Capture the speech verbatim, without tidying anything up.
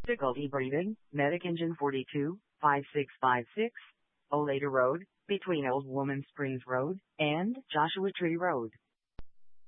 Difficulty breathing, Medic Engine forty-two, five six five six, Oleta Road, between Old Woman Springs Road and Joshua Tree Road.